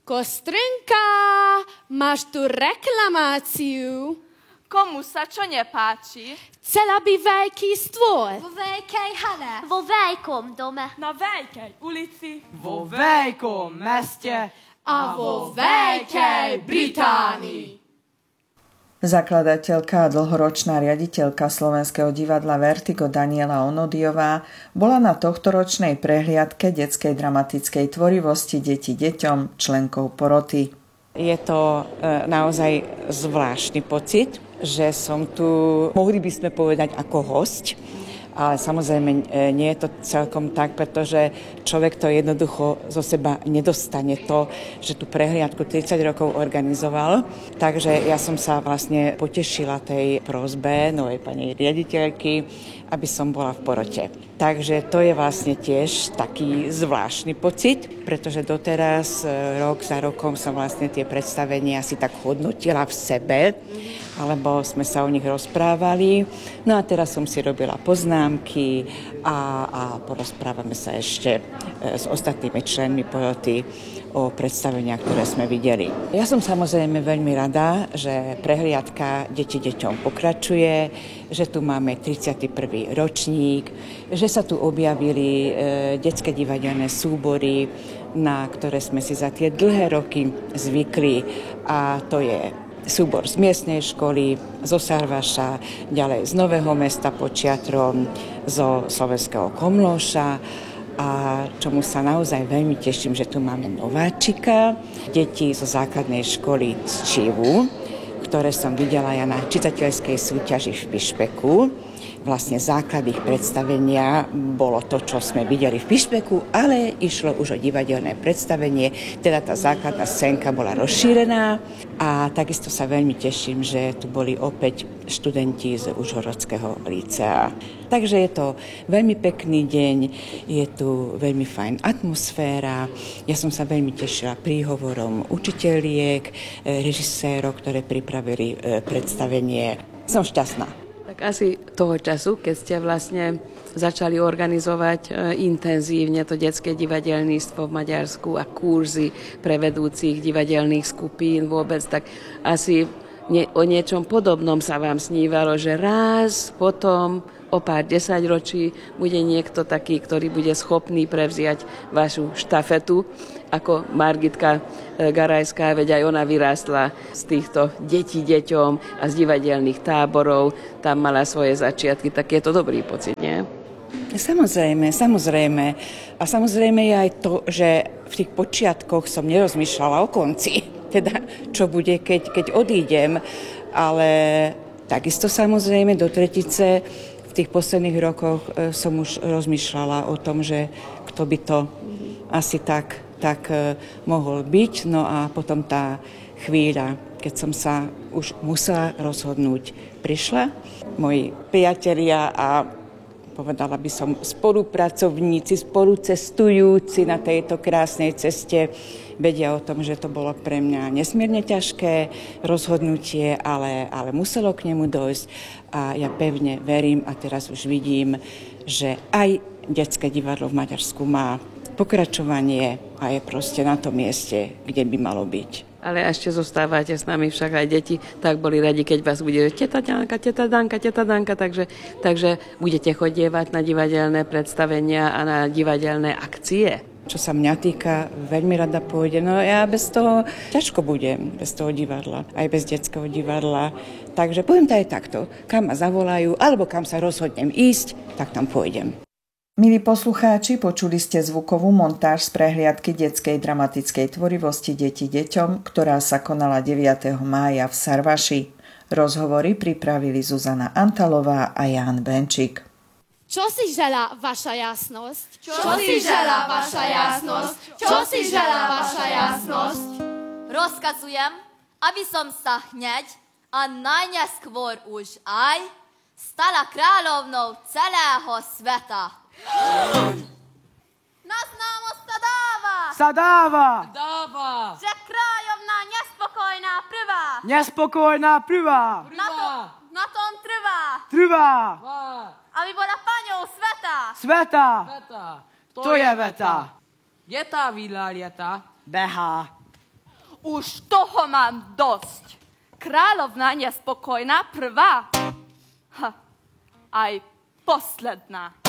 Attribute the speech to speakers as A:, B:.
A: Kostrinka, máš tu reklamáciu?
B: Komu sa čo nepáči?
A: Chcela by veľký stôl.
C: Vo veľkej hale. Vo veľkom dome.
B: Na veľkej ulici.
D: Vo veľkom meste.
A: A vo Veľkej Británii.
E: Zakladateľka a dlhoročná riaditeľka Slovenského divadla Vertigo Daniela Onodiová bola na tohtoročnej prehliadke detskej dramatickej tvorivosti Deti deťom členkou poroty.
F: Je to naozaj zvláštny pocit, že som tu, mohli by sme povedať, ako hosť. Ale samozrejme nie je to celkom tak, pretože človek to jednoducho zo seba nedostane to, že tú prehliadku 30 rokov organizoval. Takže ja som sa vlastne potešila tej prosbe novej pani riaditeľky, aby som bola v porote. Takže to je vlastne tiež taký zvláštny pocit, pretože doteraz rok za rokom som vlastne tie predstavenia si tak hodnotila v sebe, alebo sme sa o nich rozprávali. No a teraz som si robila poznámky a porozprávame sa ešte s ostatnými členmi poroty o predstaveniach, ktoré sme videli. Ja som samozrejme veľmi rada, že prehliadka Deti deťom pokračuje, že tu máme 31. ročník, že sa tu objavili detské divadelné súbory, na ktoré sme si za tie dlhé roky zvykli, a to je súbor z miestnej školy, zo Sarvaša, ďalej z Nového Mesta pod Čiatrom, zo Slovenského Komlóša, a čomu sa naozaj veľmi teším, že tu máme nováčika, deti zo základnej školy z Čivu, ktoré som videla ja na čitateľskej súťaži v Pišpeku. Vlastne základ ich predstavenia bolo to, čo sme videli v Pišpeku, ale išlo už o divadelné predstavenie, teda tá základná scénka bola rozšírená, a takisto sa veľmi teším, že tu boli opäť študenti z Užhorodského lícea. Takže je to veľmi pekný deň, je tu veľmi fajn atmosféra, ja som sa veľmi tešila príhovorom učiteľiek, režisérov, ktoré pripravili predstavenie. Som šťastná.
G: Tak asi toho času, keď ste vlastne začali organizovať intenzívne to detské divadelníctvo v Maďarsku a kurzy pre vedúcich divadelných skupín vôbec, tak asi o niečom podobnom sa vám snívalo, že raz potom o pár desaťročí bude niekto taký, ktorý bude schopný prevziať vašu štafetu, ako Margitka Garajská, veď aj ona vyrástla z týchto detí deťom a z divadelných táborov, tam mala svoje začiatky, tak je to dobrý pocit, nie?
F: Samozrejme. A samozrejme je aj to, že v tých počiatkoch som nerozmýšľala o konci, teda čo bude, keď odídem, ale takisto samozrejme do tretice v tých posledných rokoch som už rozmýšľala o tom, že kto by to asi tak mohol byť. No a potom tá chvíľa, keď som sa už musela rozhodnúť, prišla. Moji priatelia a povedala by som spolupracovníci, spolucestujúci na tejto krásnej ceste vedia o tom, že to bolo pre mňa nesmierne ťažké rozhodnutie, ale muselo k nemu dojsť, a ja pevne verím a teraz už vidím, že aj detské divadlo v Maďarsku má pokračovanie a je proste na tom mieste, kde by malo byť.
G: Ale ešte zostávate s nami, však aj deti tak boli radi, keď vás bude teta Danka, takže budete chodievať na divadelné predstavenia a na divadelné akcie.
F: Čo sa mňa týka, veľmi rada pôjdem. No ja bez toho ťažko budem, bez toho divadla, aj bez detského divadla. Takže poviem to aj takto, kam ma zavolajú, alebo kam sa rozhodnem ísť, tak tam pôjdem.
E: Milí poslucháči, počuli ste zvukovú montáž z prehliadky detskej dramatickej tvorivosti Deti deťom, ktorá sa konala 9. mája v Sarvaši. Rozhovory pripravili Zuzana Antalová a Ján Benčík.
A: Čo si želá vaša jasnosť?
H: Čo si želá vaša jasnosť? Čo si želá vaša jasnosť?
I: Rozkazujem, aby som sa hneď a najneskôr už aj stala kráľovnou celého sveta.
H: Naznámost sa dáva!
D: Sa dáva!
H: Že kráľovná nespokojná prvá!
D: Nespokojná prvá!
H: Na tom trvá! Aby bola paňou
D: Sveta! To je veta.
J: Kde tá vyláliata?
D: Behá.
B: Už toho mám dosť. Kráľovna nespokojná prvá. Aj posledná.